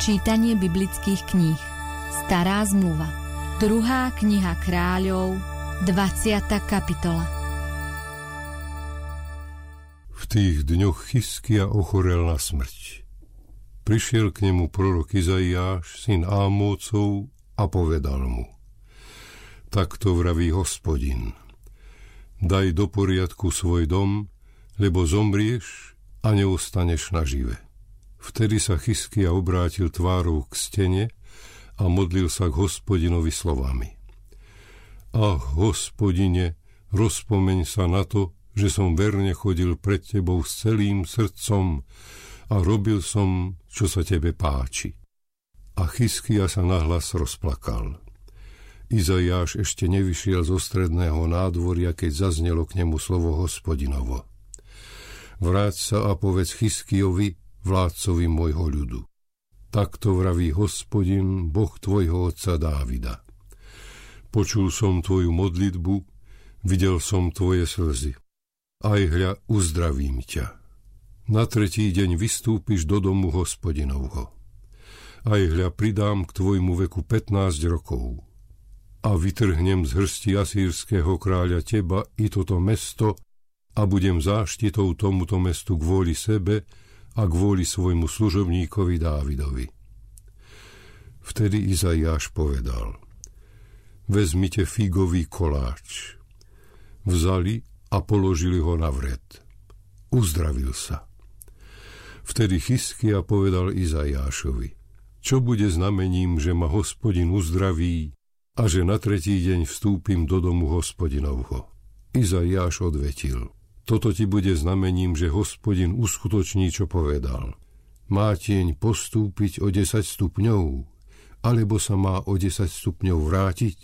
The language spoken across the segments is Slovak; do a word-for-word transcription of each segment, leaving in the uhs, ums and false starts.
Čítanie biblických kníh. Stará zmluva. Druhá kniha Kráľov, dvadsiata kapitola. V tých dňoch Chizkia ochorel na smrť. Prišiel k nemu prorok Izaiáš, syn Ámócov, a povedal mu: Takto vraví Hospodin: Daj do poriadku svoj dom, lebo zomrieš a neostaneš nažive. Vtedy sa Chizkia obrátil tvárou k stene a modlil sa k Hospodinovi slovami: Ach, Hospodine, rozpomeň sa na to, že som verne chodil pred tebou s celým srdcom a robil som, čo sa tebe páči. A Chizkia sa nahlas rozplakal. Izaiáš ešte nevyšiel zo stredného nádvoria, keď zaznelo k nemu slovo Hospodinovo: Vráť sa a povedz Chizkiovi, vládcovi môjho ľudu. Takto vraví Hospodin, Boh tvojho otca Dávida. Počul som tvoju modlitbu, videl som tvoje slzy. Aj hľa, uzdravím ťa. Na tretí deň vystúpiš do domu Hospodinovho. Aj hľa, pridám k tvojmu veku pätnásť rokov. A vytrhnem z hrsti asýrskeho kráľa teba i toto mesto a budem záštitou tomuto mestu kvôli sebe a kvôli svojmu služobníkovi Dávidovi. Vtedy Izaiáš povedal: Vezmite figový koláč. Vzali a položili ho na vred. Uzdravil sa. Vtedy Chizkia povedal Izaiášovi: Čo bude znamením, že ma Hospodin uzdraví a že na tretí deň vstúpim do domu Hospodinovho? Izaiáš odvetil: Toto ti bude znamením, že Hospodin uskutoční, čo povedal. Má tieň postúpiť o desať stupňov, alebo sa má o desať stupňov vrátiť?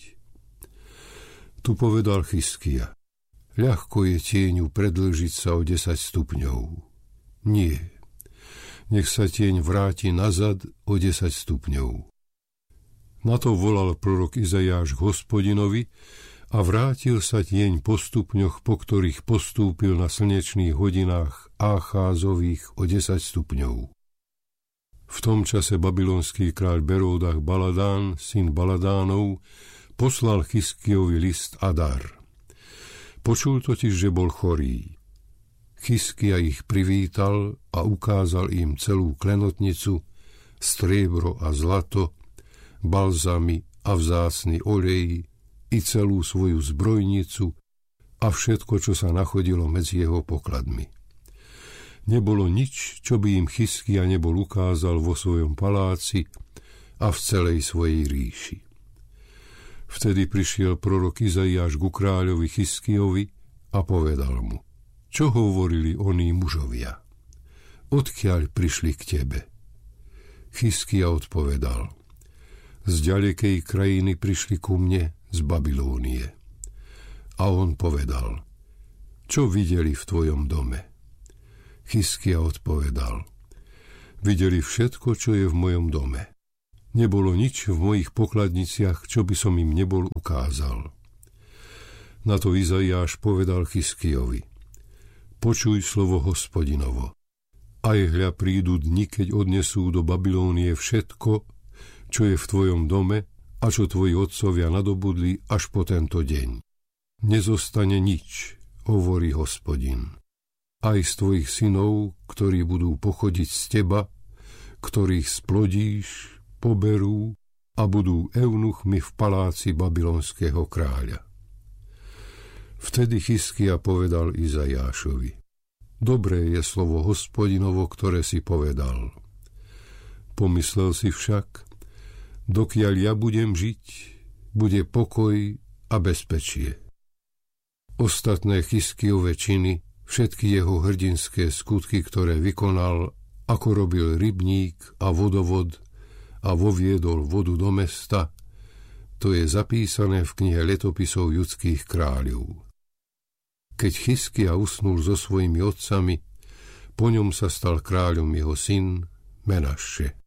Tu povedal Chizkia: Ľahko je tieňu predĺžiť sa o desať stupňov. Nie. Nech sa tieň vráti nazad o desať stupňov. Na to volal prorok Izaiáš k Hospodinovi a vrátil sa tieň po stupňoch, po ktorých postúpil na slnečných hodinách Ácházových o desať stupňov. V tom čase babylonský kráľ Beródach Baladán, syn Baladánov, poslal Chizkiovi list a dar. Počul totiž, že bol chorý. Chizkia ich privítal a ukázal im celú klenotnicu, striebro a zlato, balzamy a vzácny olej i celú svoju zbrojnicu a všetko, čo sa nachodilo medzi jeho pokladmi. Nebolo nič, čo by im Chizkia nebol ukázal vo svojom paláci a v celej svojej ríši. Vtedy prišiel prorok Izaiáš ku kráľovi Chizkiovi a povedal mu: Čo hovorili oní mužovia? Odkiaľ prišli k tebe? Chizkia odpovedal: Z ďalekej krajiny prišli ku mne z Babylónie. A on povedal: Čo videli v tvojom dome? Chizkia odpovedal: Videli všetko, čo je v mojom dome. Nebolo nič v mojich pokladniciach, čo by som im nebol ukázal. Na to Izaiáš povedal Chizkiovi: Počuj slovo Hospodinovo. Aj hľa, prídu dni, keď odnesú do Babylónie všetko, čo je v tvojom dome a čo tvoji otcovia nadobudli až po tento deň. Nezostane nič, hovorí Hospodin. Aj z tvojich synov, ktorí budú pochodiť z teba, ktorých splodíš, poberú a budú eunuchmi v paláci babylonského kráľa. Vtedy Chizkia povedal Izaiášovi: Dobré je slovo Hospodinovo, ktoré si povedal. Pomyslel si však: Dokiaľ ja budem žiť, bude pokoj a bezpečie. Ostatné Chizkiove činy, všetky jeho hrdinské skutky, ktoré vykonal, ako robil rybník a vodovod a voviedol vodu do mesta, to je zapísané v knihe letopisov judských kráľov. Keď Chizkia usnul so svojimi otcami, po ňom sa stal kráľom jeho syn Menaše.